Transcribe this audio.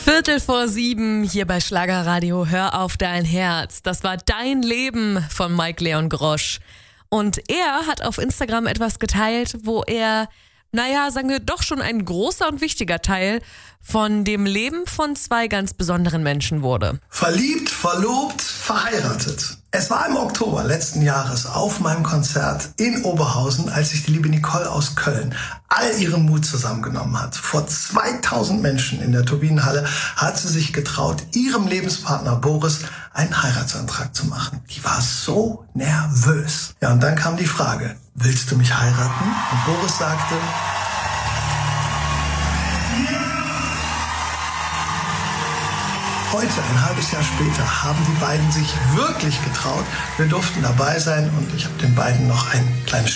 6:15 hier bei Schlagerradio. Hör auf dein Herz. Das war Dein Leben von Mike Leon Grosch. Und er hat auf Instagram etwas geteilt, wo er, sagen wir, doch schon ein großer und wichtiger Teil von dem Leben von zwei ganz besonderen Menschen wurde. Verliebt, verlobt, verheiratet. Es war im Oktober letzten Jahres auf meinem Konzert in Oberhausen, als sich die liebe Nicole aus Köln all ihren Mut zusammengenommen hat. Vor 2000 Menschen in der Turbinenhalle hat sie sich getraut, ihrem Lebenspartner Boris einen Heiratsantrag zu machen. Die war so nervös. Ja, und dann kam die Frage, willst du mich heiraten? Und Boris sagte, heute, ein halbes Jahr später, haben die beiden sich wirklich getraut. Wir durften dabei sein und ich habe den beiden noch ein kleines